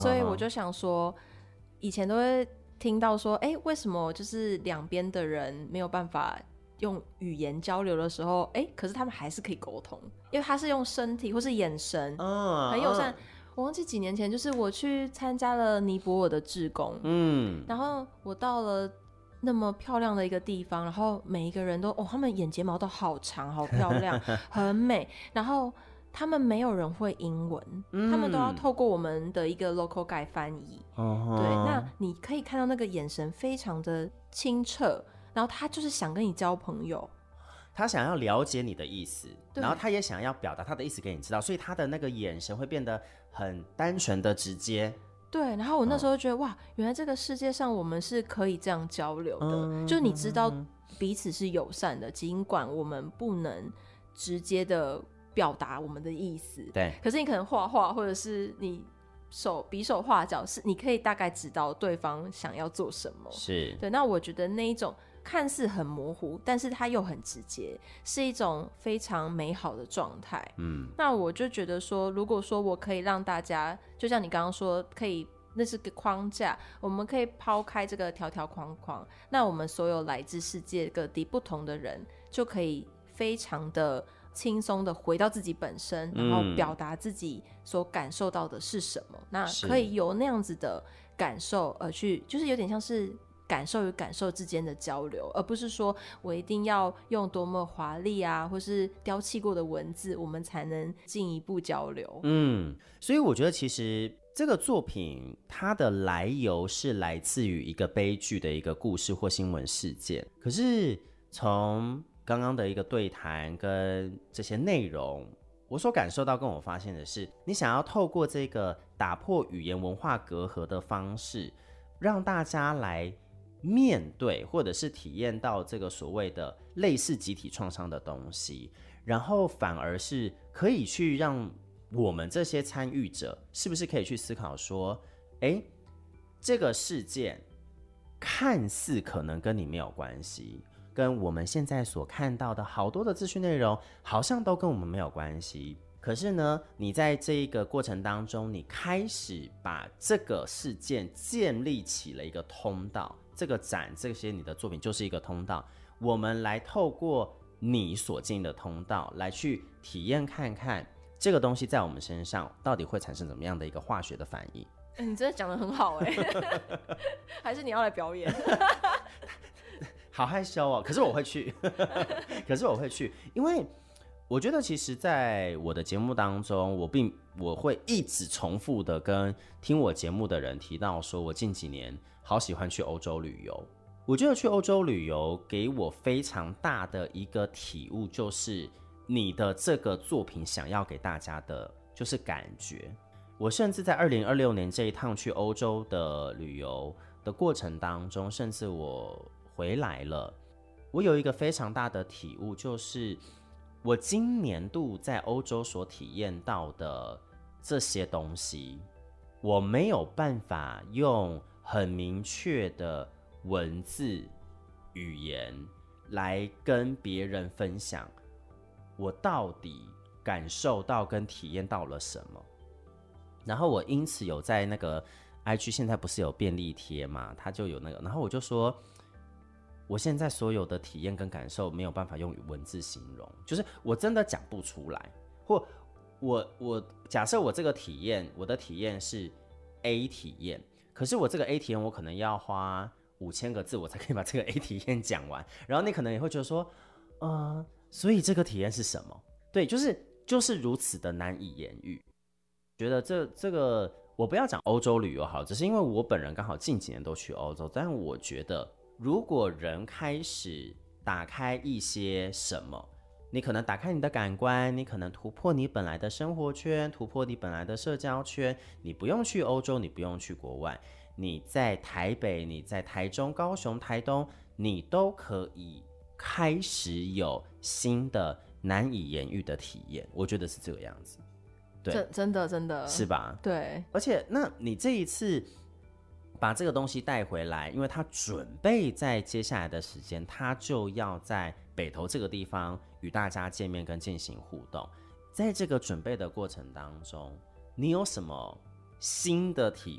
所以我就想说，以前都会听到说，为什么就是两边的人没有办法用语言交流的时候，可是他们还是可以沟通，因为他是用身体或是眼神，很友善。我忘记几年前，就是我去参加了尼泊尔的志工，然后我到了那么漂亮的一个地方，然后每一个人都他们眼睫毛都好长好漂亮很美，然后他们没有人会英文，他们都要透过我们的一个 local guide 翻译，对，那你可以看到那个眼神非常的清澈，然后他就是想跟你交朋友， 他想要了解你的意思，然后他也想要表达他的意思给你知道，所以他的那个眼神会变得很单纯的直接。 对，然后我那时候觉得，哇，原来这个世界上我们是可以这样交流的，就是你知道彼此是友善的，尽管我们不能直接的表达我们的意思， 对， 可是你可能画画或者是你比手画脚，是你可以大概知道对方想要做什么， 是， 对。那我觉得那一种看似很模糊，但是它又很直接，是一种非常美好的状态。那我就觉得说，如果说我可以让大家，就像你刚刚说，可以那是个框架，我们可以抛开这个条条框框，那我们所有来自世界各地不同的人，就可以非常的轻松的回到自己本身，然后表达自己所感受到的是什么，那可以由那样子的感受而去，就是有点像是感受与感受之间的交流，而不是说我一定要用多么华丽啊或是雕砌过的文字我们才能进一步交流。 所以我觉得其实这个作品它的来由是来自于一个悲剧的一个故事或新闻事件，可是从刚刚的一个对谈跟这些内容，我所感受到跟我发现的是，你想要透过这个打破语言文化隔阂的方式，让大家来面对或者是体验到这个所谓的类似集体创伤的东西，然后反而是可以去让我们这些参与者是不是可以去思考说，这个事件看似可能跟你没有关系，跟我们现在所看到的好多的资讯内容好像都跟我们没有关系，可是呢，你在这个过程当中，你开始把这个事件建立起了一个通道，这个展这些你的作品就是一个通道，我们来透过你所进的通道来去体验看看这个东西在我们身上到底会产生怎么样的一个化学的反应。 你真的讲得很好还是你要来表演好害羞哦，可是我会去可是我会去，因为我觉得其实在我的节目当中，我会一直重复的跟听我节目的人提到说，我近几年好喜欢去欧洲旅游。我觉得去欧洲旅游给我非常大的一个体悟，就是你的这个作品想要给大家的就是感觉。我甚至在2026年这一趟去欧洲的旅游的过程当中，甚至我回来了，我有一个非常大的体悟，就是我今年度在欧洲所体验到的这些东西，我没有办法用很明确的文字语言来跟别人分享我到底感受到跟体验到了什么。然后我因此有在那个 IG 现在不是有便利贴嘛，它就有那个，然后我就说我现在所有的体验跟感受没有办法用文字形容，就是我真的讲不出来，或我假设我这个体验，我的体验是 A 体验，可是我这个 A 体验我可能要花5000个字我才可以把这个 A 体验讲完，然后你可能也会觉得说所以这个体验是什么？对，就是如此的难以言喻。觉得这个我不要讲欧洲旅游好，只是因为我本人刚好近几年都去欧洲，但我觉得如果人开始打开一些什么，你可能打开你的感官，你可能突破你本来的生活圈，突破你本来的社交圈，你不用去欧洲，你不用去国外，你在台北，你在台中、高雄、台东，你都可以开始有新的难以言喻的体验，我觉得是这个样子。对， 真的是吧？ 对， 而且那你这一次把这个东西带回来，因为他准备在接下来的时间，他就要在北投这个地方与大家见面跟进行互动。在这个准备的过程当中，你有什么新的体